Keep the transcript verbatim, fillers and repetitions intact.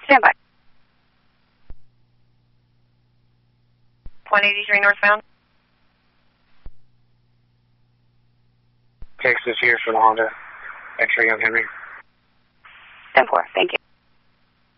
Stand by. one eighty-three northbound. Texas here for the Honda. X-ray on Henry. ten four, thank you.